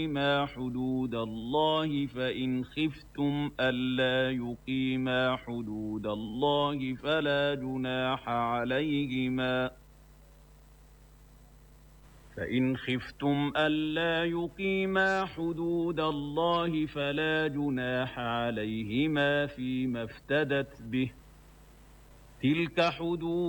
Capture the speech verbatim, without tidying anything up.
يقيما حدود الله فإن خفتم ألا يقيما حدود الله فلا جناح عليهما فإن خفتم ألا يقيما حدود الله فلا جناح عليهما فيما افتدت به تلك حدود